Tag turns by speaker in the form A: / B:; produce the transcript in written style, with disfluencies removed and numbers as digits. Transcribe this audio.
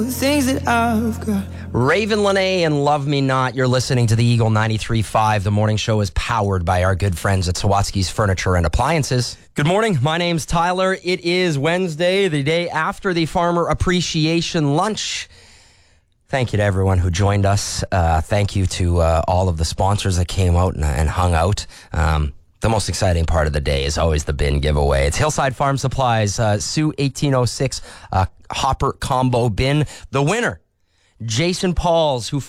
A: things that I've got.
B: Raven Lene and Love Me Not. You're listening to the Eagle 93.5. The morning show is powered by our good friends at Sawatsky's Furniture and Appliances. Good morning. My name's Tyler. It is Wednesday, the day after the Farmer Appreciation Lunch. Thank you to everyone who joined us. Thank you to all of the sponsors that came out and hung out. The most exciting part of the day is always the bin giveaway. It's Hillside Farm Supplies, Sioux 1806 Hopper Combo Bin. The winner, Jason Pauls, who